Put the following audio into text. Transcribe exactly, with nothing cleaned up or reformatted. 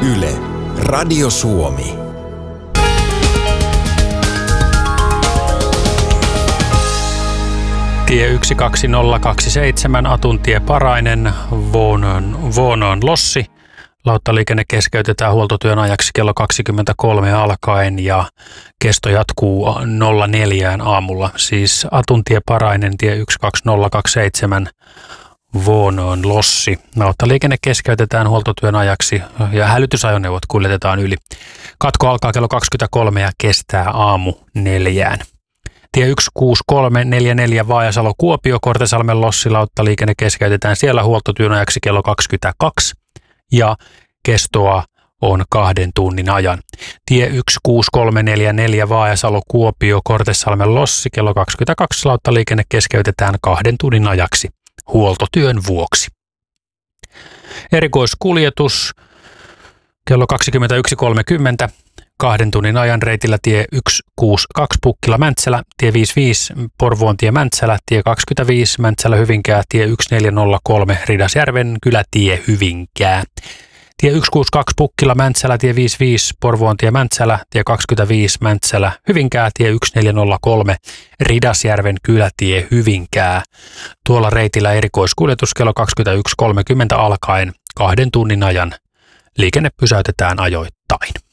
Yle, Radio Suomi. Tie yksi kaksi nolla kaksi seitsemän, Atuntie Parainen, Vuonoon, Vuonoon Lossi. Lauttaliikenne keskeytetään huoltotyön ajaksi kello kaksikymmentäkolme alkaen ja kesto jatkuu nolla neljään aamulla. Siis Atuntie Parainen, tie yksi kaksi nolla kaksi seitsemän, Vuonoon Lossi. Lauttaliikenne keskeytetään huoltotyön ajaksi ja hälytysajoneuvot kuljetetaan yli. Katko alkaa kello kaksikymmentäkolme ja kestää aamu neljään. Tie yksi kuusi kolme neljä neljä Vaajasalo Kuopio, Kortesalmen Lossi. Lauttaliikenne keskeytetään siellä huoltotyön ajaksi kello kaksikymmentäkaksi ja kestoa on kahden tunnin ajan. Tie yksi kuusi kolme neljä neljä Vaajasalo Kuopio, Kortesalmen Lossi. Kello kaksikymmentäkaksi lauttaliikenne keskeytetään kahden tunnin ajaksi huoltotyön vuoksi. Erikoiskuljetus kello kaksikymmentäyksi kolmekymmentä. Kahden tunnin ajan reitillä tie yksi kuusi kaksi Pukkila Mäntsälä, tie viisikymmentäviisi Porvoontie Mäntsälä, tie kaksikymmentäviisi Mäntsälä Hyvinkää, tie yksi neljä nolla kolme Ridasjärven Kylätie Hyvinkää. Tie yksi kuusi kaksi Pukkila Mäntsälä, tie viisikymmentäviisi Porvoontie Mäntsälä, tie kaksikymmentäviisi Mäntsälä Hyvinkää, tie yksi neljä nolla kolme Ridasjärven Kylätie Hyvinkää. Tuolla reitillä erikoiskuljetus kello kaksikymmentäyksi kolmekymmentä alkaen kahden tunnin ajan. Liikenne pysäytetään ajoittain.